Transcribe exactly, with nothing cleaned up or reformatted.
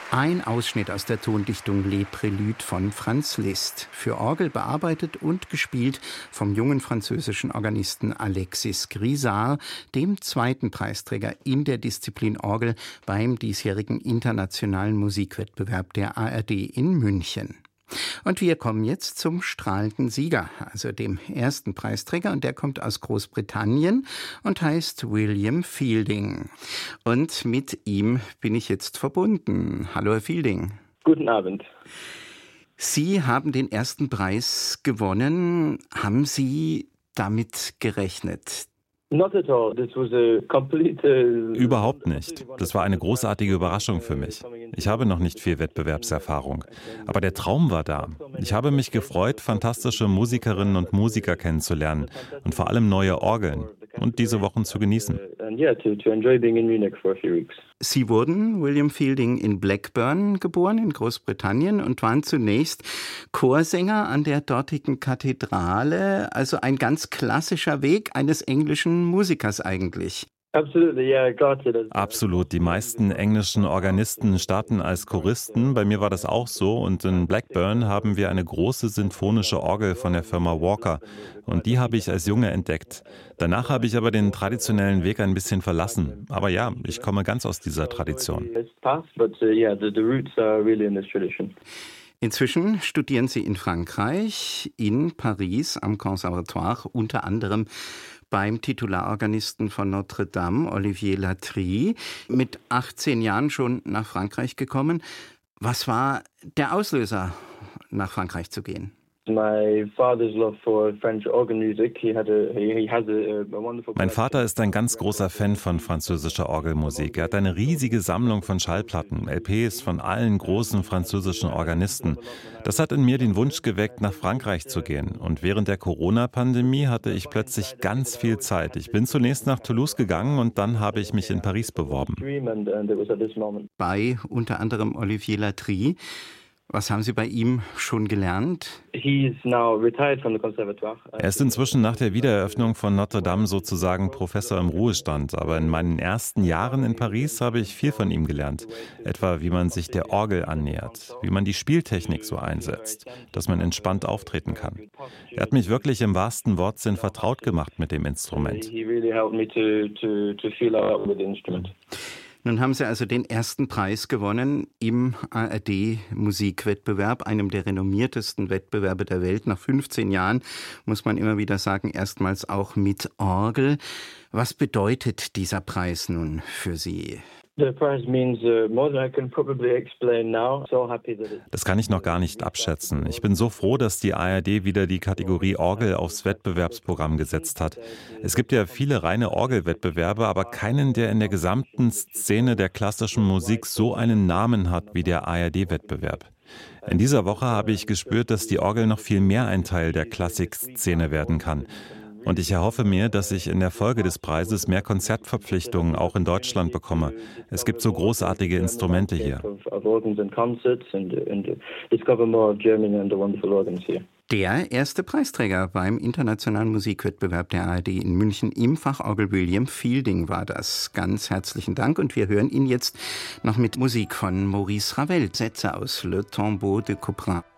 Ein Ausschnitt aus der Tondichtung Les Préludes von Franz Liszt, für Orgel bearbeitet und gespielt vom jungen französischen Organisten Alexis Grisard, dem zweiten Preisträger in der Disziplin Orgel beim diesjährigen internationalen Musikwettbewerb der A R D in München. Und wir kommen jetzt zum strahlenden Sieger, also dem ersten Preisträger, und der kommt aus Großbritannien und heißt William Fielding. Und mit ihm bin ich jetzt verbunden. Hallo, Herr Fielding. Guten Abend. Sie haben den ersten Preis gewonnen. Haben Sie damit gerechnet? Not at all. This was a complete, uh, Überhaupt nicht. Das war eine großartige Überraschung für mich. Ich habe noch nicht viel Wettbewerbserfahrung. Aber der Traum war da. Ich habe mich gefreut, fantastische Musikerinnen und Musiker kennenzulernen und vor allem neue Orgeln und diese Wochen zu genießen. Sie wurden, William Fielding, in Blackburn geboren, in Großbritannien, und waren zunächst Chorsänger an der dortigen Kathedrale, also ein ganz klassischer Weg eines englischen Musikers eigentlich. Absolut. Die meisten englischen Organisten starten als Choristen. Bei mir war das auch so. Und in Blackburn haben wir eine große sinfonische Orgel von der Firma Walker. Und die habe ich als Junge entdeckt. Danach habe ich aber den traditionellen Weg ein bisschen verlassen. Aber ja, ich komme ganz aus dieser Tradition. Inzwischen studieren Sie in Frankreich, in Paris am Conservatoire, unter anderem beim Titularorganisten von Notre Dame, Olivier Latry, mit achtzehn Jahren schon nach Frankreich gekommen. Was war der Auslöser, nach Frankreich zu gehen? Mein Vater ist ein ganz großer Fan von französischer Orgelmusik. Er hat eine riesige Sammlung von Schallplatten, L Ps von allen großen französischen Organisten. Das hat in mir den Wunsch geweckt, nach Frankreich zu gehen. Und während der Corona-Pandemie hatte ich plötzlich ganz viel Zeit. Ich bin zunächst nach Toulouse gegangen und dann habe ich mich in Paris beworben. Bei unter anderem Olivier Latry. Was haben Sie bei ihm schon gelernt? Er ist inzwischen nach der Wiedereröffnung von Notre Dame sozusagen Professor im Ruhestand. Aber in meinen ersten Jahren in Paris habe ich viel von ihm gelernt. Etwa, wie man sich der Orgel annähert, wie man die Spieltechnik so einsetzt, dass man entspannt auftreten kann. Er hat mich wirklich im wahrsten Wortsinn vertraut gemacht mit dem Instrument. Nun haben Sie also den ersten Preis gewonnen im A R D-Musikwettbewerb, einem der renommiertesten Wettbewerbe der Welt. Nach fünfzehn Jahren, muss man immer wieder sagen, erstmals auch mit Orgel. Was bedeutet dieser Preis nun für Sie? Das kann ich noch gar nicht abschätzen. Ich bin so froh, dass die A R D wieder die Kategorie Orgel aufs Wettbewerbsprogramm gesetzt hat. Es gibt ja viele reine Orgelwettbewerbe, aber keinen, der in der gesamten Szene der klassischen Musik so einen Namen hat wie der A R D-Wettbewerb. In dieser Woche habe ich gespürt, dass die Orgel noch viel mehr ein Teil der Klassikszene werden kann. Und ich erhoffe mir, dass ich in der Folge des Preises mehr Konzertverpflichtungen auch in Deutschland bekomme. Es gibt so großartige Instrumente hier. Der erste Preisträger beim internationalen Musikwettbewerb der A R D in München im Fachorgel William Fielding war das. Ganz herzlichen Dank, und wir hören ihn jetzt noch mit Musik von Maurice Ravel, Sätze aus Le Tombeau de Couperin.